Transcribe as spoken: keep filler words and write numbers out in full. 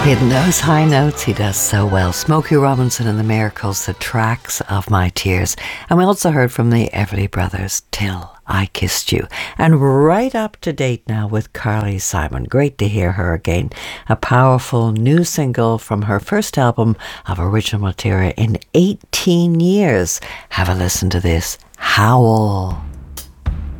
Hitting those high notes, he does so well. Smokey Robinson and the Miracles, The Tracks of My Tears. And we also heard from the Everly Brothers, Till I Kissed You. And right up to date now with Carly Simon. Great to hear her again. A powerful new single from her first album of original material in eighteen years. Have a listen to this. Howl.